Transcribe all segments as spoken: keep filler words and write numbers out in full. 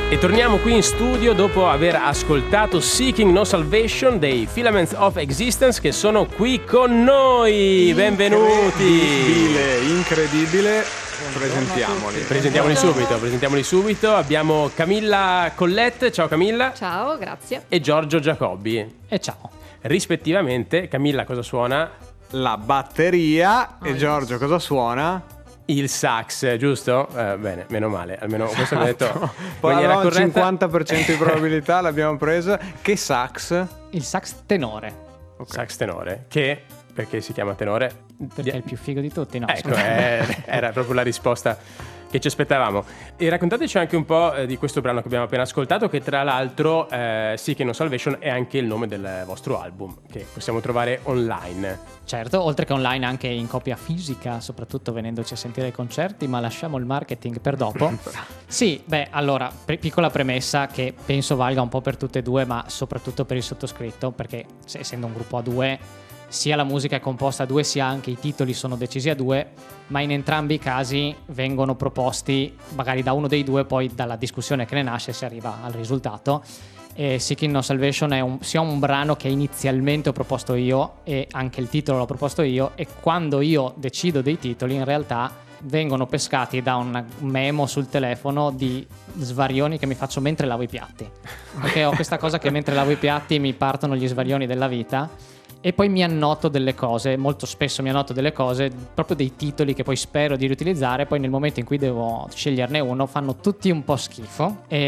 E torniamo qui in studio dopo aver ascoltato Seeking No Salvation dei Filaments of Existence, che sono qui con noi. Benvenuti. Incredibile, incredibile. Presentiamoli. Presentiamoli subito, presentiamoli subito. Abbiamo Camilla Collette. Ciao Camilla. Ciao, grazie. E Giorgio Giacobbi. E ciao. Rispettivamente, Camilla cosa suona? La batteria. Oh, e Giorgio cosa suona? Il sax, giusto? Eh, bene, meno male, almeno questo mi ha detto. Poi maniera avevamo il corretta. cinquanta per cento di probabilità, l'abbiamo presa. Che sax? Il sax tenore, Okay. Sax tenore, che perché si chiama tenore? perché è il più figo di tutti, no? Ecco, eh, era proprio la risposta che ci aspettavamo. E raccontateci anche un po' eh, di questo brano che abbiamo appena ascoltato, che tra l'altro eh, Seeking No Salvation è anche il nome del vostro album, che possiamo trovare online. Certo, oltre che online anche in copia fisica, soprattutto venendoci a sentire i concerti, ma lasciamo il marketing per dopo. Sì, beh, allora, pre- piccola premessa che penso valga un po' per tutte e due, ma soprattutto per il sottoscritto, perché se, essendo un gruppo a due, sia la musica è composta a due, sia anche i titoli sono decisi a due, ma in entrambi i casi vengono proposti magari da uno dei due, poi dalla discussione che ne nasce si arriva al risultato. E Seeking No Salvation è un, sia un brano che inizialmente ho proposto io e anche il titolo l'ho proposto io, e quando io decido dei titoli in realtà vengono pescati da un memo sul telefono di svarioni che mi faccio mentre lavo i piatti, perché ho questa cosa che mentre lavo i piatti mi partono gli svarioni della vita. E poi mi annoto delle cose, molto spesso mi annoto delle cose, proprio dei titoli che poi spero di riutilizzare, poi nel momento in cui devo sceglierne uno fanno tutti un po' schifo, e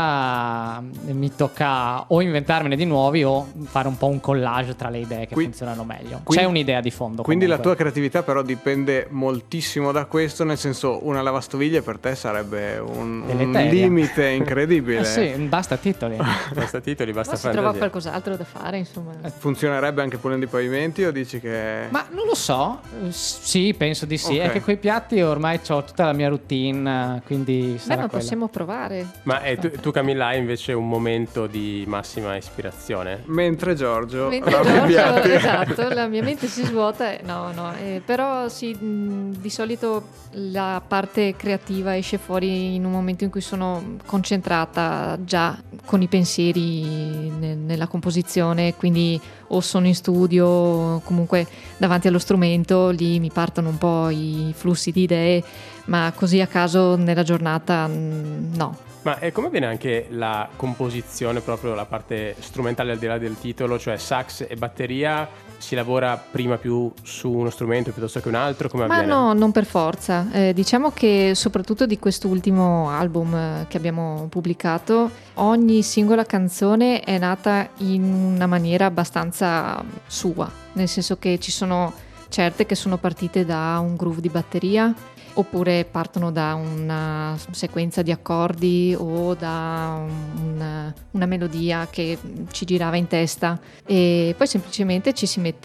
allora mi tocca o inventarmene di nuovi o fare un po' un collage tra le idee che Qui- funzionano meglio. quindi- C'è un'idea di fondo. Quindi la comunque. tua creatività però dipende moltissimo da questo, nel senso una lavastoviglie per te sarebbe un, un Deleteria. limite incredibile. Eh sì, basta titoli. Basta titoli, basta Ma si trova fantasia. qualcos'altro da fare, insomma. Funzionerebbe anche pulendo i pavimenti o dici che... Ma non lo so, eh, sì, penso di sì. Ok. È che coi piatti ormai ho tutta la mia routine, eh, quindi Beh, sarà ma quella. possiamo provare. Ma eh, tu, tu Camilla hai invece un momento di massima ispirazione? Mentre Giorgio... Mentre lava i Giorgio, piatti. esatto, la mia mente si svuota. e- No, no, eh, però sì, mh, di solito la parte creativa esce fuori in un momento in cui sono concentrata già con i pensieri ne- nella composizione, quindi o sono in studio o comunque davanti allo strumento, lì mi partono un po' i flussi di idee, ma così a caso nella giornata mh, no. Ma e come viene anche la composizione, proprio la parte strumentale al di là del titolo, cioè sax e batteria? Si lavora prima più su uno strumento piuttosto che un altro? Come Ma avviene? no, non per forza. Eh, diciamo che soprattutto di quest'ultimo album eh, che abbiamo pubblicato, ogni singola canzone è nata in una maniera abbastanza sua, nel senso che ci sono certe che sono partite da un groove di batteria, oppure partono da una sequenza di accordi o da un- una melodia che ci girava in testa, e poi semplicemente ci si mette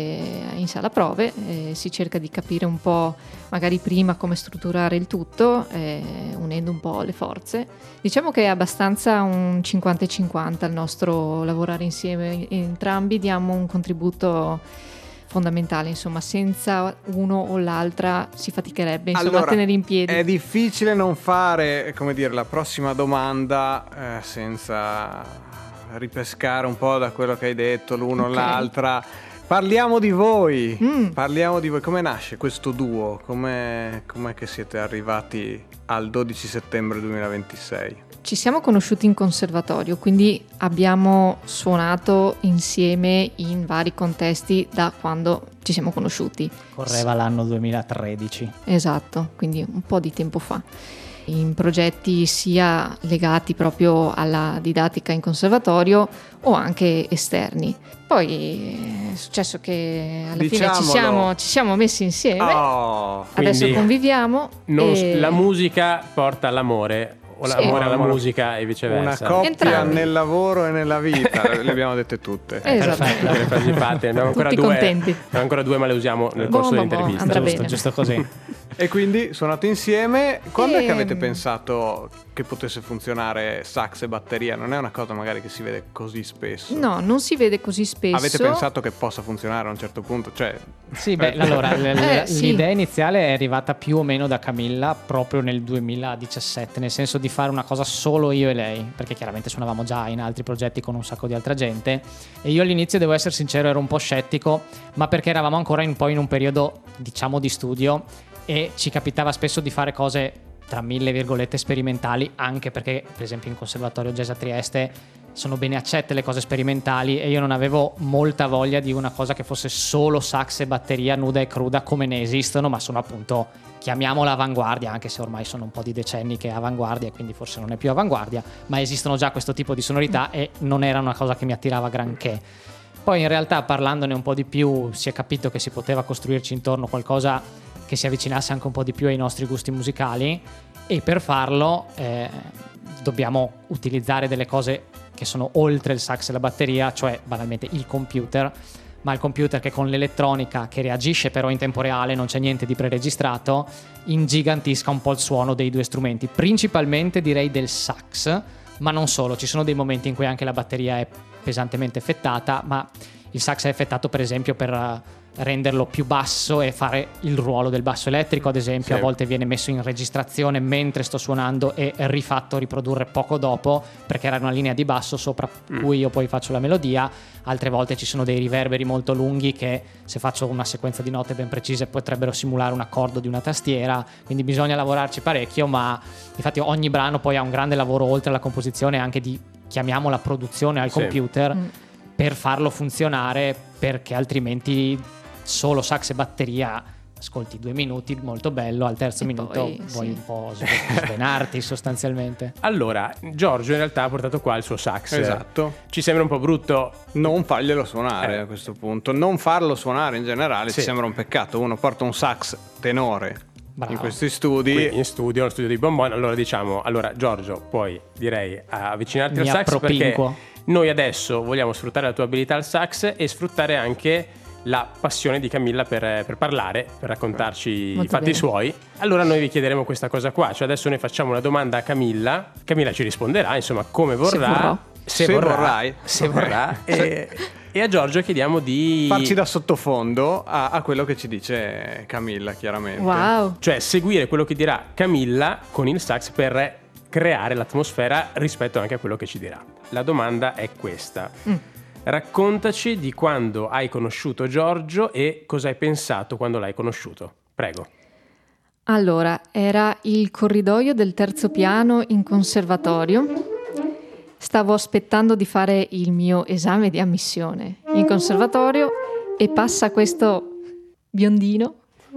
in sala prove e si cerca di capire un po' magari prima come strutturare il tutto, eh, unendo un po' le forze. Diciamo che è abbastanza un cinquanta e cinquanta il nostro lavorare insieme, entrambi diamo un contributo fondamentale, insomma, senza uno o l'altra si faticherebbe insomma Allora, a tenere in piedi. è difficile non fare, come dire, la prossima domanda eh, senza ripescare un po' da quello che hai detto l'uno o Ok. l'altra. Parliamo di voi, Mm. parliamo di voi. Come nasce questo duo? Come com'è che siete arrivati al dodici settembre duemilaventisei? Ci siamo conosciuti in conservatorio, quindi abbiamo suonato insieme in vari contesti da quando ci siamo conosciuti. Correva l'anno duemilatredici. Esatto, quindi un po' di tempo fa. In progetti sia legati proprio alla didattica in conservatorio o anche esterni. Poi è successo che alla fine ci Diciamolo. siamo, ci siamo messi insieme, Oh, adesso Quindi conviviamo. Non- e- La musica porta all'amore, o Sì. l'amore alla Una- musica e una viceversa. coppia Entrambi. nel lavoro e nella vita, le abbiamo dette tutte. Esatto. Perfetto, le frasi fatte. Ne abbiamo ancora Tutti due, contenti. abbiamo ancora due, ma le usiamo nel Boh, corso boh, dell'intervista. boh, andrà Giusto, bene. giusto così. E quindi suonate insieme. Quando E... è che avete pensato che potesse funzionare sax e batteria? Non è una cosa magari che si vede così spesso. No, non si vede così spesso. Avete pensato che possa funzionare a un certo punto? Cioè... Sì, beh, allora l- l- Eh, sì. l'idea iniziale è arrivata più o meno da Camilla proprio nel duemiladiciassette, nel senso di fare una cosa solo io e lei, perché chiaramente suonavamo già in altri progetti con un sacco di altra gente, e io all'inizio, devo essere sincero, ero un po' scettico, ma perché eravamo ancora in, poi in un periodo, diciamo, di studio, e ci capitava spesso di fare cose tra mille virgolette sperimentali, anche perché per esempio in Conservatorio Jazz a Trieste sono bene accette le cose sperimentali, e io non avevo molta voglia di una cosa che fosse solo sax e batteria nuda e cruda, come ne esistono, ma sono appunto, chiamiamola avanguardia, anche se ormai sono un po' di decenni che è avanguardia, quindi forse non è più avanguardia, ma esistono già questo tipo di sonorità e non era una cosa che mi attirava granché. Poi in realtà, parlandone un po' di più, si è capito che si poteva costruirci intorno qualcosa che si avvicinasse anche un po' di più ai nostri gusti musicali, e per farlo eh, dobbiamo utilizzare delle cose che sono oltre il sax e la batteria, cioè banalmente il computer, ma il computer che con l'elettronica, che reagisce però in tempo reale, non c'è niente di preregistrato, ingigantisca un po' il suono dei due strumenti, principalmente direi del sax, ma non solo. Ci sono dei momenti in cui anche la batteria è pesantemente effettata, ma il sax è effettato per esempio per uh, renderlo più basso e fare il ruolo del basso elettrico, ad esempio. Sì. A volte viene messo in registrazione mentre sto suonando e rifatto riprodurre poco dopo, perché era una linea di basso sopra Mm. cui io poi faccio la melodia. Altre volte ci sono dei riverberi molto lunghi che, se faccio una sequenza di note ben precise, potrebbero simulare un accordo di una tastiera, quindi bisogna lavorarci parecchio. Ma infatti ogni brano poi ha un grande lavoro oltre alla composizione, anche di, chiamiamola, produzione al Sì. computer, Mm. per farlo funzionare, perché altrimenti solo sax e batteria, ascolti due minuti, molto bello, al terzo E minuto poi, vuoi sì. un po' svenarti sostanzialmente. Allora, Giorgio in realtà ha portato qua il suo sax. Esatto. Ci sembra un po' brutto. Non farglielo suonare Eh. a questo punto. Non farlo suonare in generale Sì. ci sembra un peccato. Uno porta un sax tenore Bravo. in questi studi. Qui in studio, lo studio di Bonbon. Allora diciamo, allora Giorgio, puoi direi avvicinarti Mi al sax, perché appropinquo. noi adesso vogliamo sfruttare la tua abilità al sax e sfruttare anche la passione di Camilla per, per parlare, per raccontarci i Molto fatti bene. suoi. Allora noi vi chiederemo questa cosa qua, cioè adesso noi facciamo una domanda a Camilla, Camilla ci risponderà insomma come vorrà, vorrà. Se vorrai. se vorrà e, e a Giorgio chiediamo di Farci da sottofondo a, a quello che ci dice Camilla, chiaramente. Wow. cioè seguire quello che dirà Camilla con il sax per creare l'atmosfera rispetto anche a quello che ci dirà. La domanda è questa. Mm. Raccontaci di quando hai conosciuto Giorgio e cosa hai pensato quando l'hai conosciuto. Prego. Allora, era il corridoio del terzo piano in conservatorio. Stavo aspettando di fare il mio esame di ammissione in conservatorio e passa questo biondino.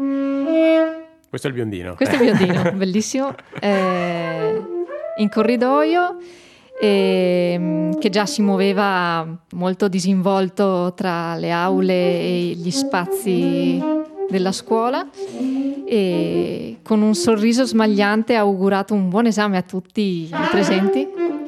Questo è il biondino. Questo è il biondino, bellissimo, eh, in corridoio, eh, che già si muoveva molto disinvolto tra le aule e gli spazi della scuola, e con un sorriso smagliante ha augurato un buon esame a tutti i presenti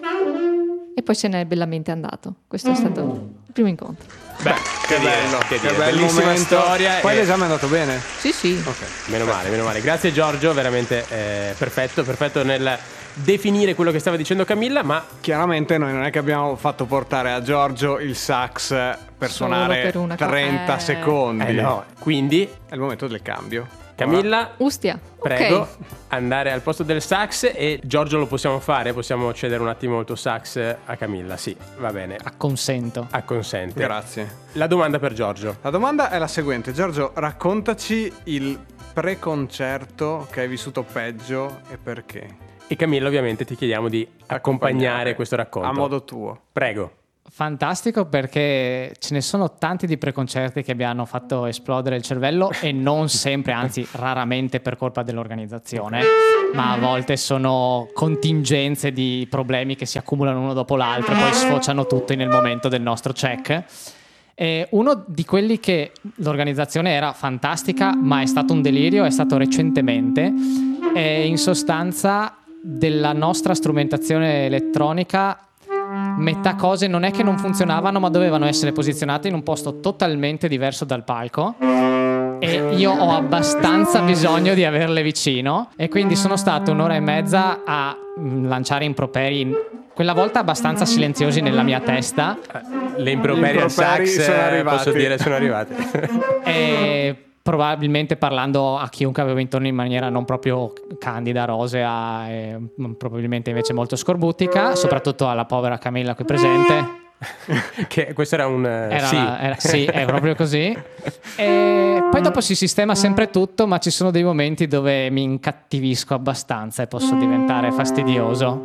e poi se n'è bellamente andato. Questo è stato il primo incontro. Beh, Che dire, bello, che che dire, bel bellissima momento. storia. Poi e- l'esame è andato bene? Sì, sì. Ok. Meno male, meno male. Grazie Giorgio, veramente eh, perfetto, perfetto nel definire quello che stava dicendo Camilla, ma Chiaramente noi non è che abbiamo fatto portare a Giorgio il sax per Solo suonare per una co- trenta eh. secondi. eh no, quindi È il momento del cambio. Camilla, Ustia. prego, Ok. andare al posto del sax, e Giorgio lo possiamo fare, possiamo cedere un attimo il tuo sax a Camilla, sì, va bene, Acconsento. acconsente. Grazie. La domanda per Giorgio. La domanda è la seguente. Giorgio, raccontaci il pre-concerto che hai vissuto peggio e perché. E Camilla ovviamente ti chiediamo di accompagnare questo racconto. A modo tuo. Prego. Fantastico, perché ce ne sono tanti di preconcerti che abbiano fatto esplodere il cervello, e non sempre, anzi raramente per colpa dell'organizzazione, ma a volte sono contingenze di problemi che si accumulano uno dopo l'altro e poi sfociano tutti nel momento del nostro check. E uno di quelli che l'organizzazione era fantastica ma è stato un delirio è stato recentemente, e in sostanza della nostra strumentazione elettronica metà cose non è che non funzionavano, ma dovevano essere posizionate in un posto totalmente diverso dal palco, e io ho abbastanza bisogno di averle vicino, e quindi sono stato un'ora e mezza a mm, lanciare improperi, quella volta abbastanza silenziosi nella mia testa. Le improperi al improperi sax, sono eh, arrivati. posso dire, sono arrivate. E probabilmente parlando a chiunque avevo intorno in maniera non proprio candida, rosea, e probabilmente invece molto scorbutica, soprattutto alla povera Camilla qui presente. Che questo era un eh, Era sì. la- era- sì, è proprio così. E poi dopo si sistema sempre tutto, ma ci sono dei momenti dove mi incattivisco abbastanza e posso diventare fastidioso.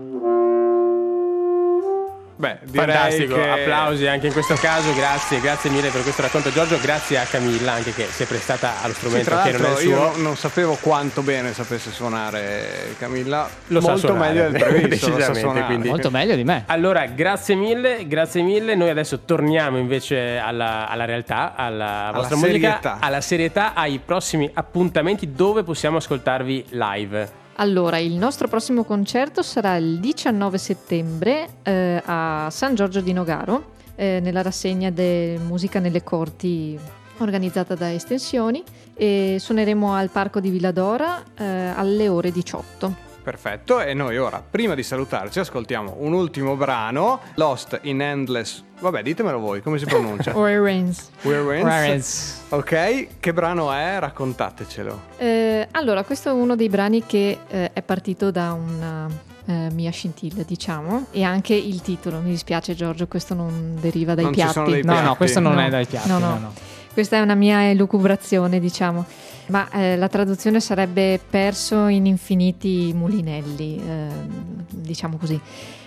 Beh, direi Fantastico, che... applausi anche in questo caso, grazie, grazie mille per questo racconto Giorgio, grazie a Camilla anche che si è prestata allo Sì, strumento tra che non è il l'altro suo. io non, non sapevo quanto bene sapesse suonare Camilla, Lo sa molto suonare, meglio del previsto, lo sa decisamente, suonare. quindi- Molto meglio di me. Allora, grazie mille, grazie mille. Noi adesso torniamo invece alla, alla realtà, alla vostra musica, serietà. alla serietà, ai prossimi appuntamenti dove possiamo ascoltarvi live. Allora, il nostro prossimo concerto sarà il diciannove settembre eh, a San Giorgio di Nogaro, eh, nella rassegna de Musica nelle Corti organizzata da Estensioni, e suoneremo al Parco di Villadora eh, alle ore diciotto. Perfetto, e noi ora, prima di salutarci, ascoltiamo un ultimo brano, Lost in Endless... Vabbè, ditemelo voi, come si pronuncia? Or Rains. We're Wins. Rarez. Ok, che brano è? Raccontatecelo. Eh, allora, questo è uno dei brani che eh, è partito da una eh, mia scintilla, diciamo, e anche il titolo. Mi dispiace, Giorgio, questo non deriva dai Non ci piatti. sono dei No, piatti. no, questo non No. è dai piatti. No, No, no. no. Questa è una mia elucubrazione, diciamo, ma eh, la traduzione sarebbe perso in infiniti mulinelli, eh, diciamo così.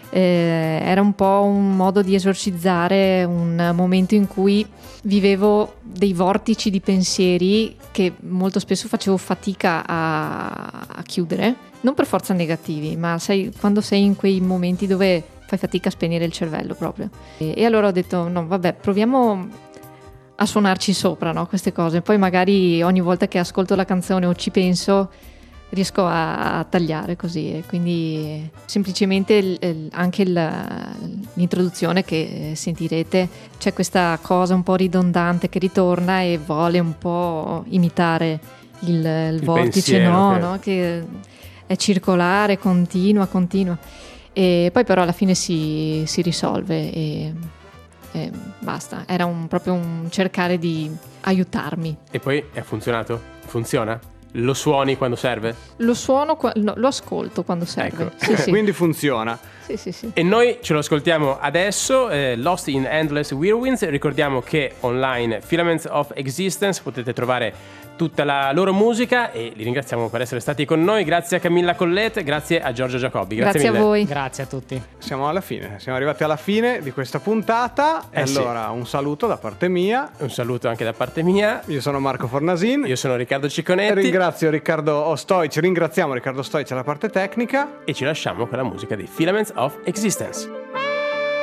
Eh, era un po' un modo di esorcizzare un momento in cui vivevo dei vortici di pensieri che molto spesso facevo fatica a, a chiudere, non per forza negativi, ma sai, quando sei in quei momenti dove fai fatica a spegnere il cervello proprio. E, e allora ho detto, no, vabbè, proviamo a suonarci sopra, no, queste cose. Poi magari ogni volta che ascolto la canzone o ci penso riesco a, a tagliare così, e quindi semplicemente il- il- anche il- l'introduzione che sentirete, c'è questa cosa un po' ridondante che ritorna e vuole un po' imitare il, il vortice, pensiero no, che- no, che è circolare, continua, continua, e poi però alla fine si, si risolve e, e basta. Era un, proprio un cercare di aiutarmi. E poi è funzionato? Funziona? Lo suoni quando serve? Lo suono, qua- no, lo ascolto quando serve. Ecco. Sì, sì. Quindi funziona. Sì, sì, sì. E noi ce lo ascoltiamo adesso, eh, Lost in Endless Whirlwinds. Ricordiamo che online Filaments of Existence potete trovare tutta la loro musica, e li ringraziamo per essere stati con noi. Grazie a Camilla Collet, grazie a Giorgio Giacobbi. Grazie, Grazie mille. a voi. Grazie a tutti. Siamo alla fine, siamo arrivati alla fine di questa puntata. Eh e sì. allora un saluto da parte mia. Un saluto anche da parte mia. Io sono Marco Fornasin. Io sono Riccardo E Cicconetti ringrazio Riccardo Ostoic, ringraziamo Riccardo Stoic alla parte tecnica. e ci lasciamo con la musica dei Filaments of Existence.